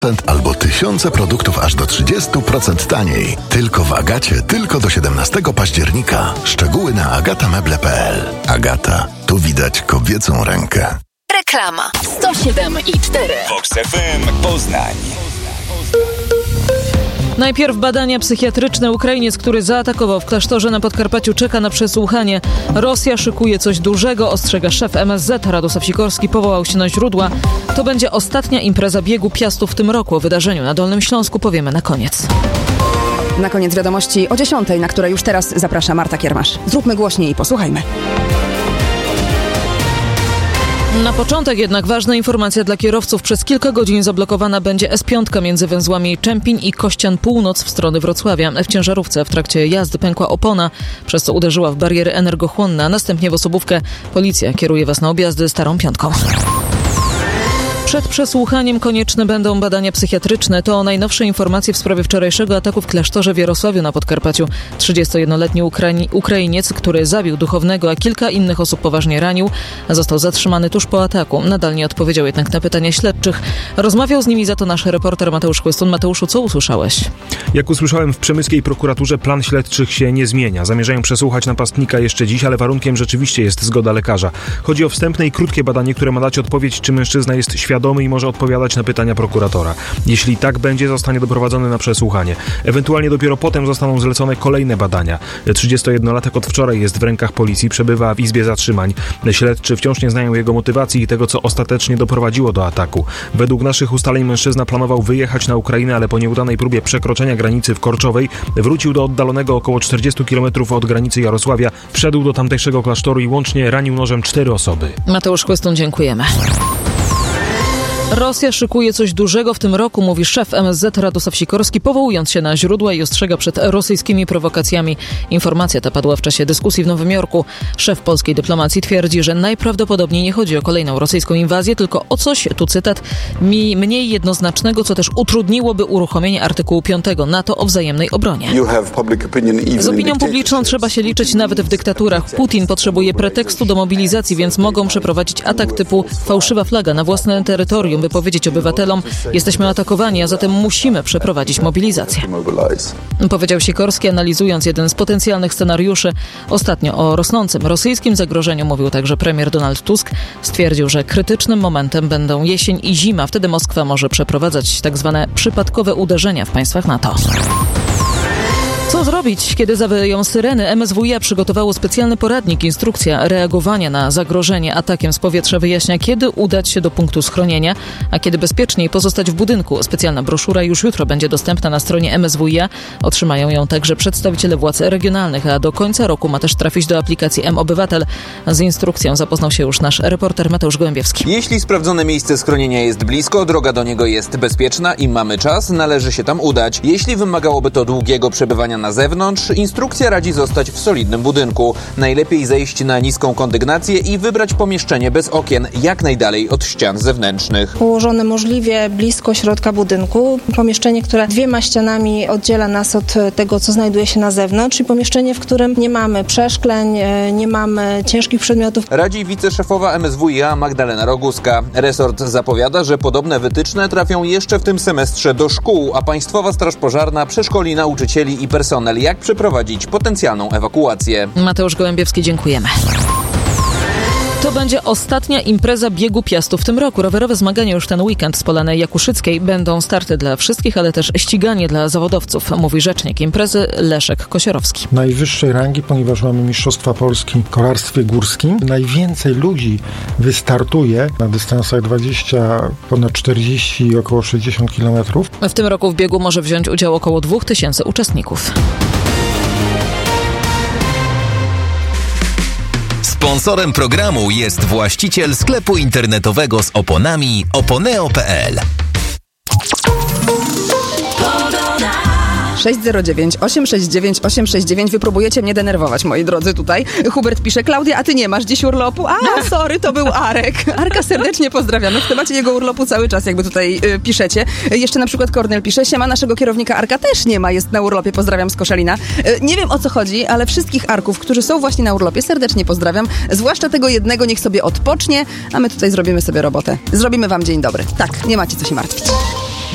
albo tysiące produktów aż do 30% taniej. Tylko w Agacie, tylko do 17 października. Szczegóły na agatameble.pl. Agata, tu widać kobiecą rękę. Reklama 107,4 Vox FM Poznań. Najpierw badania psychiatryczne. Ukrainiec, który zaatakował w klasztorze na Podkarpaciu, czeka na przesłuchanie. Rosja szykuje coś dużego, ostrzega szef MSZ. Radosław Sikorski powołał się na źródła. To będzie ostatnia impreza biegu Piastów w tym roku. O wydarzeniu na Dolnym Śląsku powiemy na koniec. Na koniec wiadomości o 10:00, na które już teraz zaprasza Marta Kiermasz. Zróbmy głośniej i posłuchajmy. Na początek jednak ważna informacja dla kierowców. Przez kilka godzin zablokowana będzie S5 między węzłami Czempin i Kościan Północ w stronę Wrocławia. W ciężarówce w trakcie jazdy pękła opona, przez co uderzyła w bariery energochłonne, a następnie w osobówkę. Policja kieruje was na objazdy Starą Piątką. Przed przesłuchaniem konieczne będą badania psychiatryczne. To najnowsze informacje w sprawie wczorajszego ataku w klasztorze w Jarosławiu na Podkarpaciu. 31-letni Ukrainiec, który zabił duchownego, a kilka innych osób poważnie ranił, został zatrzymany tuż po ataku. Nadal nie odpowiedział jednak na pytania śledczych. Rozmawiał z nimi za to nasz reporter Mateusz Chłystun. Mateuszu, co usłyszałeś? Jak usłyszałem, w przemyskiej prokuraturze plan śledczych się nie zmienia. Zamierzają przesłuchać napastnika jeszcze dziś, ale warunkiem rzeczywiście jest zgoda lekarza. Chodzi o wstępne i krótkie badanie, które ma dać odpowiedź, czy mężczyzna jest świadomy i może odpowiadać na pytania prokuratora. Jeśli tak będzie, zostanie doprowadzony na przesłuchanie. Ewentualnie dopiero potem zostaną zlecone kolejne badania. 31-latek od wczoraj jest w rękach policji, przebywa w izbie zatrzymań. Śledczy wciąż nie znają jego motywacji i tego, co ostatecznie doprowadziło do ataku. Według naszych ustaleń mężczyzna planował wyjechać na Ukrainę, ale po nieudanej próbie przekroczenia granicy w Korczowej wrócił do oddalonego około 40 km od granicy Jarosławia, wszedł do tamtejszego klasztoru i łącznie ranił nożem 4 osoby. Mateusz Chłystun, dziękujemy. Rosja szykuje coś dużego w tym roku, mówi szef MSZ Radosław Sikorski, powołując się na źródła i ostrzega przed rosyjskimi prowokacjami. Informacja ta padła w czasie dyskusji w Nowym Jorku. Szef polskiej dyplomacji twierdzi, że najprawdopodobniej nie chodzi o kolejną rosyjską inwazję, tylko o coś, tu cytat, mniej jednoznacznego, co też utrudniłoby uruchomienie artykułu 5 NATO o wzajemnej obronie. Z opinią publiczną trzeba się liczyć nawet w dyktaturach. Putin potrzebuje pretekstu do mobilizacji, więc mogą przeprowadzić atak typu fałszywa flaga na własne terytorium, by powiedzieć obywatelom, jesteśmy atakowani, a zatem musimy przeprowadzić mobilizację. Powiedział Sikorski, analizując jeden z potencjalnych scenariuszy. Ostatnio o rosnącym rosyjskim zagrożeniu mówił także premier Donald Tusk. Stwierdził, że krytycznym momentem będą jesień i zima. Wtedy Moskwa może przeprowadzać tak zwane przypadkowe uderzenia w państwach NATO. Co zrobić, kiedy zawyją syreny? MSWiA przygotowało specjalny poradnik, instrukcja reagowania na zagrożenie atakiem z powietrza wyjaśnia, kiedy udać się do punktu schronienia, a kiedy bezpieczniej pozostać w budynku. Specjalna broszura już jutro będzie dostępna na stronie MSWiA. Otrzymają ją także przedstawiciele władz regionalnych, a do końca roku ma też trafić do aplikacji M-Obywatel. Z instrukcją zapoznał się już nasz reporter Mateusz Gołębiewski. Jeśli sprawdzone miejsce schronienia jest blisko, droga do niego jest bezpieczna i mamy czas, należy się tam udać. Jeśli wymagałoby to długiego przebywania na zewnątrz, instrukcja radzi zostać w solidnym budynku. Najlepiej zejść na niską kondygnację i wybrać pomieszczenie bez okien, jak najdalej od ścian zewnętrznych. Położone możliwie blisko środka budynku. Pomieszczenie, które 2 ścianami oddziela nas od tego, co znajduje się na zewnątrz, czyli pomieszczenie, w którym nie mamy przeszkleń, nie mamy ciężkich przedmiotów. Radzi wiceszefowa MSWiA Magdalena Roguska. Resort zapowiada, że podobne wytyczne trafią jeszcze w tym semestrze do szkół, a Państwowa Straż Pożarna przeszkoli nauczycieli i personel, jak przeprowadzić potencjalną ewakuację. Mateusz Gołębiewski, dziękujemy. To będzie ostatnia impreza biegu Piastów w tym roku. Rowerowe zmagania już ten weekend z Polany Jakuszyckiej. Będą starty dla wszystkich, ale też ściganie dla zawodowców, mówi rzecznik imprezy Leszek Kosiorowski. Najwyższej rangi, ponieważ mamy Mistrzostwa Polski w kolarstwie górskim. Najwięcej ludzi wystartuje na dystansach 20, ponad 40 i około 60 km. W tym roku w biegu może wziąć udział około 2000 uczestników. Sponsorem programu jest właściciel sklepu internetowego z oponami oponeo.pl. 609 869 869. Wy próbujecie mnie denerwować, moi drodzy, tutaj. Hubert pisze, Klaudia, a ty nie masz dziś urlopu? Sorry, to był Arek. Arka serdecznie pozdrawiamy. W temacie jego urlopu cały czas jakby tutaj piszecie. Jeszcze na przykład Kornel pisze, siema, naszego kierownika Arka też nie ma, jest na urlopie, pozdrawiam z Koszalina. Nie wiem, o co chodzi, ale wszystkich Arków, którzy są właśnie na urlopie, serdecznie pozdrawiam. Zwłaszcza tego jednego, niech sobie odpocznie, a my tutaj zrobimy sobie robotę. Zrobimy wam dzień dobry. Tak, nie macie co się martwić.